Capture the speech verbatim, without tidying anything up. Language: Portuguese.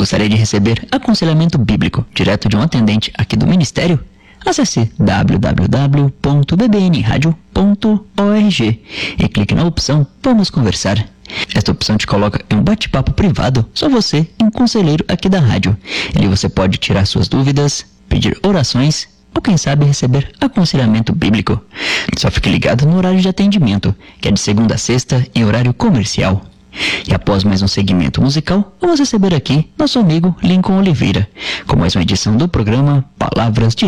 Gostaria de receber aconselhamento bíblico direto de um atendente aqui do Ministério? Acesse w w w ponto b b n radio ponto org e clique na opção Vamos Conversar. Esta opção te coloca em um bate-papo privado, só você e um conselheiro aqui da rádio. Ali você pode tirar suas dúvidas, pedir orações ou quem sabe receber aconselhamento bíblico. Só fique ligado no horário de atendimento, que é de segunda a sexta em horário comercial. E após mais um segmento musical, vamos receber aqui nosso amigo Lincoln Oliveira, com mais uma edição do programa Palavras de